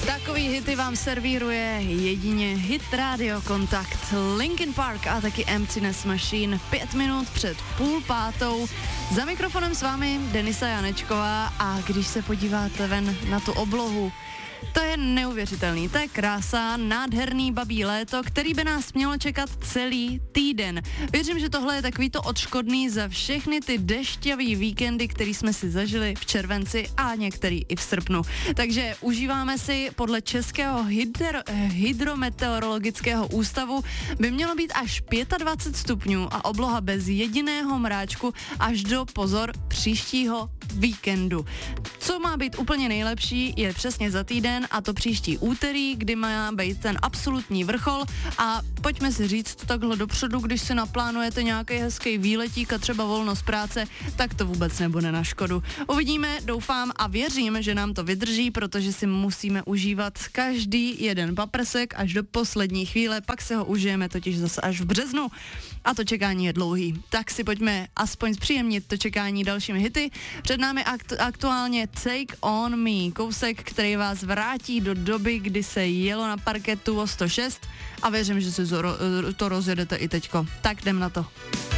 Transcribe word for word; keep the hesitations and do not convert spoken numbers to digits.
Takový hity vám servíruje jedině Hit Radio Kontakt, Linkin Park a taky Emptiness Machine. Pět minut před půl pátou. Za mikrofonem s vámi Denisa Janečková a když se podíváte ven na tu oblohu, to je neuvěřitelný, to je krása, nádherný babí léto, který by nás mělo čekat celý týden. Věřím, že tohle je takový to odškodný za všechny ty dešťavý víkendy, který jsme si zažili v červenci a některý i v srpnu. Takže užíváme si podle Českého hydro, hydrometeorologického ústavu by mělo být až dvacet pět stupňů a obloha bez jediného mráčku až do, pozor, příštího víkendu. Co má být úplně nejlepší, je přesně za týden a to příští úterý, kdy má být ten absolutní vrchol a pojďme si říct takhle dopředu, když si naplánujete nějaký hezký výletík a třeba volno z práce, tak to vůbec nebude na škodu. Uvidíme, doufám a věřím, že nám to vydrží, protože si musíme užívat každý jeden paprsek až do poslední chvíle, pak se ho užijeme totiž zase až v březnu a to čekání je dlouhý. Tak si pojďme aspoň zpříjemnit to čekání dalšími hity. Před námi akt- aktuálně Take On Me, kousek, který vás vrátí do doby, kdy se jelo na parketu o sto šest a věřím, že si to, to rozjedete i teďko. Tak jdem na to.